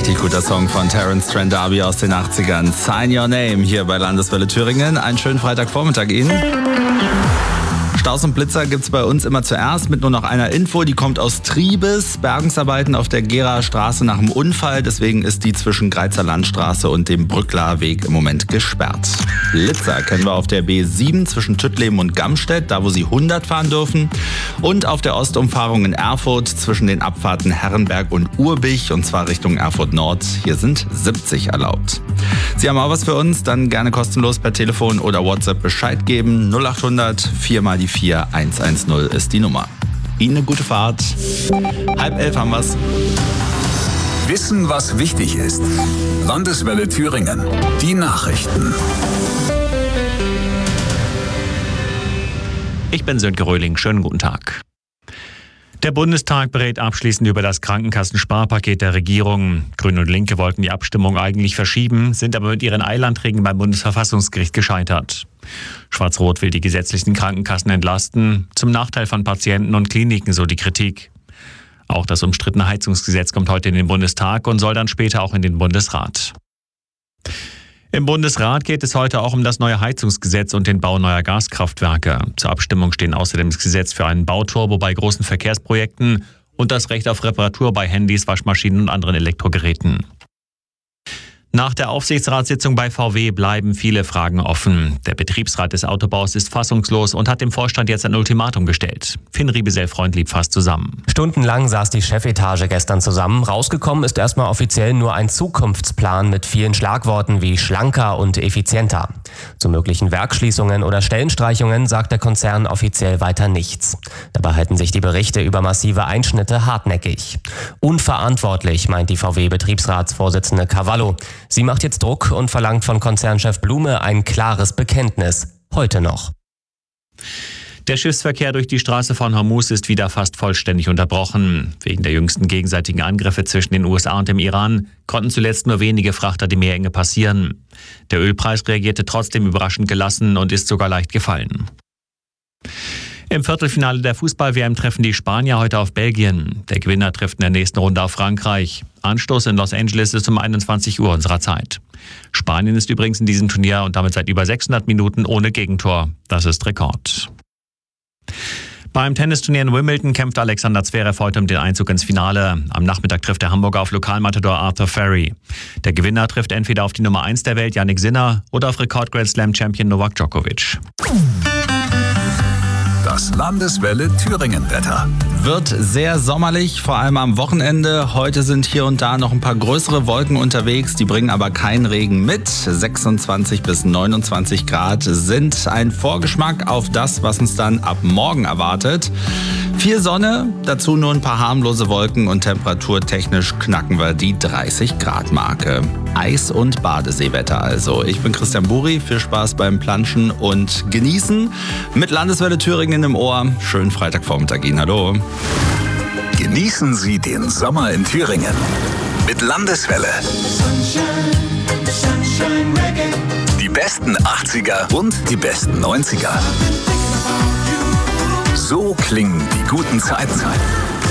richtig guter Song von Terence Trent D'Arby aus den 80ern. Sign Your Name hier bei Landeswelle Thüringen. Einen schönen Freitagvormittag Ihnen. Staus und Blitzer gibt's bei uns immer zuerst mit nur noch einer Info. Die kommt aus Triebes. Bergungsarbeiten auf der Geraer Straße nach dem Unfall. Deswegen ist die zwischen Greizer Landstraße und dem Brückler Weg im Moment gesperrt. Blitzer kennen wir auf der B7 zwischen Tüttleben und Gamstedt, da wo Sie 100 fahren dürfen. Und auf der Ostumfahrung in Erfurt zwischen den Abfahrten Herrenberg und Urbich, und zwar Richtung Erfurt Nord. Hier sind 70 erlaubt. Sie haben auch was für uns? Dann gerne kostenlos per Telefon oder WhatsApp Bescheid geben. 0800 4 mal die 4110 ist die Nummer. Ihnen eine gute Fahrt. 10:30 haben wir's. Wissen, was wichtig ist. Landeswelle Thüringen. Die Nachrichten. Ich bin Sönke Röhling. Schönen guten Tag. Der Bundestag berät abschließend über das Krankenkassensparpaket der Regierung. Grüne und Linke wollten die Abstimmung eigentlich verschieben, sind aber mit ihren Eilanträgen beim Bundesverfassungsgericht gescheitert. Schwarz-Rot will die gesetzlichen Krankenkassen entlasten, zum Nachteil von Patienten und Kliniken, so die Kritik. Auch das umstrittene Heizungsgesetz kommt heute in den Bundestag und soll dann später auch in den Bundesrat. Im Bundesrat geht es heute auch um das neue Heizungsgesetz und den Bau neuer Gaskraftwerke. Zur Abstimmung stehen außerdem das Gesetz für einen Bauturbo bei großen Verkehrsprojekten und das Recht auf Reparatur bei Handys, Waschmaschinen und anderen Elektrogeräten. Nach der Aufsichtsratssitzung bei VW bleiben viele Fragen offen. Der Betriebsrat des Autobaus ist fassungslos und hat dem Vorstand jetzt ein Ultimatum gestellt. Finn Riebesell-Freund lief fast zusammen. Stundenlang saß die Chefetage gestern zusammen. Rausgekommen ist erstmal offiziell nur ein Zukunftsplan mit vielen Schlagworten wie schlanker und effizienter. Zu möglichen Werksschließungen oder Stellenstreichungen sagt der Konzern offiziell weiter nichts. Dabei halten sich die Berichte über massive Einschnitte hartnäckig. Unverantwortlich, meint die VW-Betriebsratsvorsitzende Cavallo. Sie macht jetzt Druck und verlangt von Konzernchef Blume ein klares Bekenntnis. Heute noch. Der Schiffsverkehr durch die Straße von Hormuz ist wieder fast vollständig unterbrochen. Wegen der jüngsten gegenseitigen Angriffe zwischen den USA und dem Iran konnten zuletzt nur wenige Frachter die Meerenge passieren. Der Ölpreis reagierte trotzdem überraschend gelassen und ist sogar leicht gefallen. Im Viertelfinale der Fußball-WM treffen die Spanier heute auf Belgien. Der Gewinner trifft in der nächsten Runde auf Frankreich. Anstoß in Los Angeles ist um 21 Uhr unserer Zeit. Spanien ist übrigens in diesem Turnier und damit seit über 600 Minuten ohne Gegentor. Das ist Rekord. Beim Tennisturnier in Wimbledon kämpft Alexander Zverev heute um den Einzug ins Finale. Am Nachmittag trifft der Hamburger auf Lokalmatador Arthur Ferry. Der Gewinner trifft entweder auf die Nummer 1 der Welt, Jannik Sinner, oder auf Rekord-Grand Slam-Champion Novak Djokovic. Das Landeswelle Thüringen-Wetter. Wird sehr sommerlich, vor allem am Wochenende. Heute sind hier und da noch ein paar größere Wolken unterwegs, die bringen aber keinen Regen mit. 26 bis 29 Grad sind ein Vorgeschmack auf das, was uns dann ab morgen erwartet. Viel Sonne, dazu nur ein paar harmlose Wolken und temperaturtechnisch knacken wir die 30-Grad-Marke. Eis- und Badeseewetter also. Ich bin Christian Buri, viel Spaß beim Planschen und Genießen. Mit Landeswelle Thüringen im Ohr. Schönen Freitagvormittag Ihnen. Hallo. Genießen Sie den Sommer in Thüringen. Mit Landeswelle. Die besten 80er und die besten 90er. So klingen die guten Zeiten.